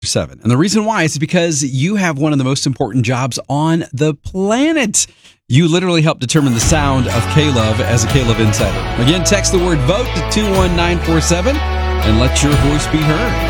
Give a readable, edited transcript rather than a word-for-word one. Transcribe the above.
7. And the reason why is because you have one of the most important jobs on the planet. You literally help determine the sound of K-Love as a K-Love Insider. Again, text the word VOTE to 21947 and let your voice be heard.